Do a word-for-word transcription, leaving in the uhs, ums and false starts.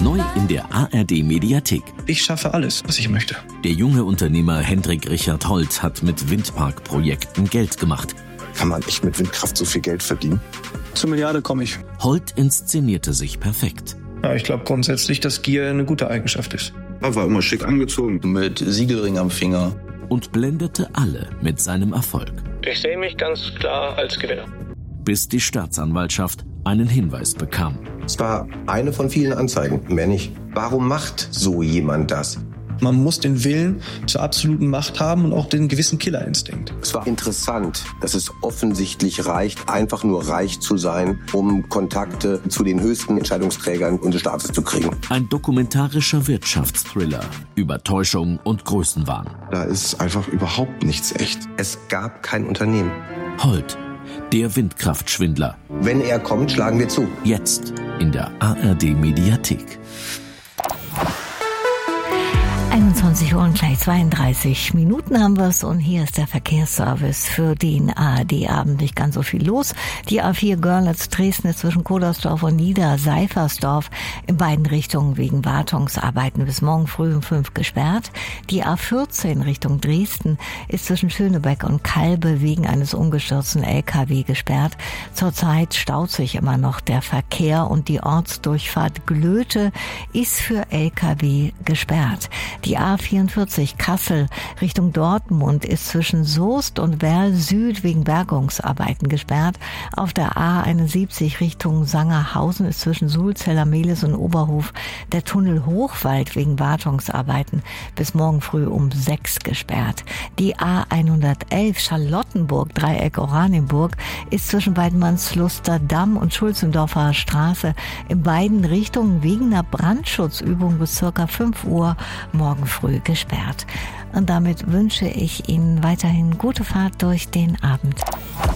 Neu in der A R D Mediathek. Ich schaffe alles, was ich möchte. Der junge Unternehmer Hendrik Richard Holt hat mit Windparkprojekten Geld gemacht. Kann man echt mit Windkraft so viel Geld verdienen? Zur Milliarde komme ich. Holt inszenierte sich perfekt. Ja, ich glaube grundsätzlich, dass Gier eine gute Eigenschaft ist. Er war immer schick angezogen. Mit Siegelring am Finger. Und blendete alle mit seinem Erfolg. Ich sehe mich ganz klar als Gewinner. Bis die Staatsanwaltschaft einen Hinweis bekam. Es war eine von vielen Anzeigen, mehr nicht. Warum macht so jemand das? Man muss den Willen zur absoluten Macht haben und auch den gewissen Killerinstinkt. Es war interessant, dass es offensichtlich reicht, einfach nur reich zu sein, um Kontakte zu den höchsten Entscheidungsträgern unseres Staates zu kriegen. Ein dokumentarischer Wirtschaftsthriller über Täuschung und Größenwahn. Da ist einfach überhaupt nichts echt. Es gab kein Unternehmen. Holt, der Windkraftschwindler. Wenn er kommt, schlagen wir zu. Jetzt in der A R D Mediathek. einundzwanzig Uhr und gleich zweiunddreißig Minuten haben wir es und hier ist der Verkehrsservice für den A R D-Abend. Nicht ganz so viel los. Die A vier Görlitz-Dresden ist zwischen Kodersdorf und Niederseifersdorf in beiden Richtungen wegen Wartungsarbeiten bis morgen früh um fünf gesperrt. Die A vierzehn Richtung Dresden ist zwischen Schönebeck und Kalbe wegen eines umgestürzten L K W gesperrt. Zurzeit staut sich immer noch der Verkehr und die Ortsdurchfahrt Glöte ist für L K W gesperrt. Die A vierundvierzig Kassel Richtung Dortmund ist zwischen Soest und Werl Süd wegen Bergungsarbeiten gesperrt. Auf der A einundsiebzig Richtung Sangerhausen ist zwischen Sulzeller, Mehlis und Oberhof der Tunnel Hochwald wegen Wartungsarbeiten bis morgen früh um sechs gesperrt. Die A hundertelf Charlottenburg, Dreieck Oranienburg ist zwischen Weidmannsluster Damm und Schulzendorfer Straße in beiden Richtungen wegen einer Brandschutzübung bis circa fünf Uhr morgen früh gesperrt. Und damit wünsche ich Ihnen weiterhin gute Fahrt durch den Abend.